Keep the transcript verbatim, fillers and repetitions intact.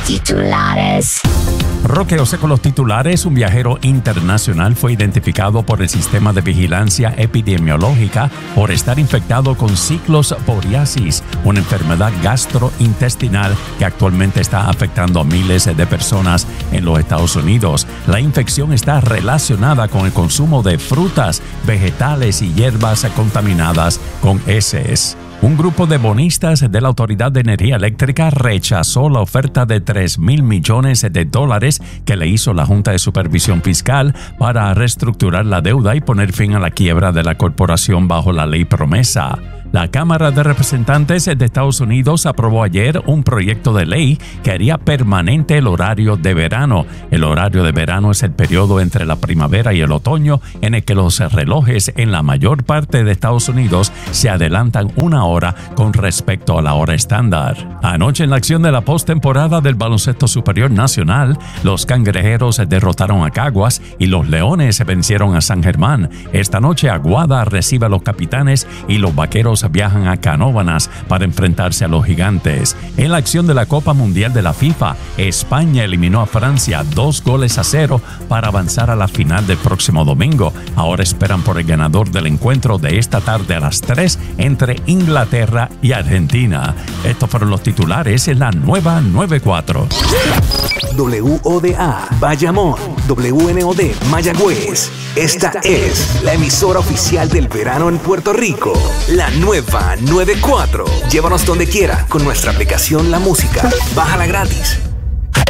Titulares. Roqueose con los titulares. Un viajero internacional fue identificado por el sistema de vigilancia epidemiológica por estar infectado con ciclosporiasis, una enfermedad gastrointestinal que actualmente está afectando a miles de personas en los Estados Unidos. La infección está relacionada con el consumo de frutas, vegetales y hierbas contaminadas con heces. Un grupo de bonistas de la Autoridad de Energía Eléctrica rechazó la oferta de tres mil millones de dólares que le hizo la Junta de Supervisión Fiscal para reestructurar la deuda y poner fin a la quiebra de la corporación bajo la ley promesa. La Cámara de Representantes de Estados Unidos aprobó ayer un proyecto de ley que haría permanente el horario de verano. El horario de verano es el periodo entre la primavera y el otoño en el que los relojes en la mayor parte de Estados Unidos se adelantan una hora con respecto a la hora estándar. Anoche en la acción de la postemporada del Baloncesto Superior Nacional, los Cangrejeros derrotaron a Caguas y los Leones vencieron a San Germán. Esta noche Aguada recibe a los Capitanes y los Vaqueros viajan a Canóvanas para enfrentarse a los Gigantes. En la acción de la Copa Mundial de la FIFA, España eliminó a Francia dos goles a cero para avanzar a la final del próximo domingo. Ahora esperan por el ganador del encuentro de esta tarde a las tres entre Inglaterra y Argentina. Estos fueron los titulares en la nueva noventa y cuatro. W O D A Bayamón, W N O D Mayagüez. Esta es la emisora oficial del verano en Puerto Rico, la nueva noventa y cuatro. Llévanos donde quiera con nuestra aplicación La Música. Bájala gratis.